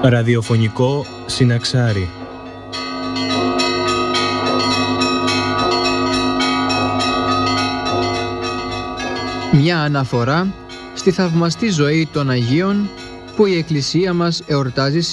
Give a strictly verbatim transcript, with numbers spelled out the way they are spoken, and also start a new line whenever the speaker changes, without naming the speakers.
Ραδιοφωνικό συναξάρι.
Μια αναφορά στη θαυμαστή ζωή των Αγίων που η Εκκλησία μας εορτάζει